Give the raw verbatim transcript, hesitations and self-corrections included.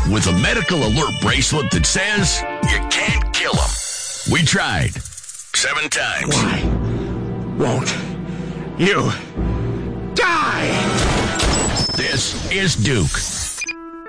with a medical alert bracelet that says you can't kill him. We tried. Seven times. Why won't you die? This is Duke.